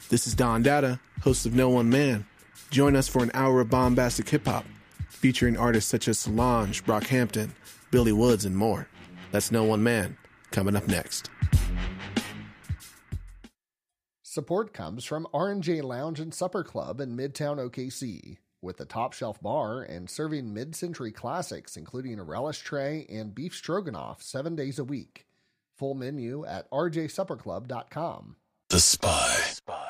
This is Don Dada, host of No One Man. Join us for an hour of bombastic hip-hop, featuring artists such as Solange, Brockhampton, Billy Woods, and more. That's No One Man, coming up next. Support comes from R&J Lounge and Supper Club in Midtown OKC, with a top-shelf bar and serving mid-century classics including a relish tray and beef stroganoff 7 days a week. Full menu at rjsupperclub.com. The Spy.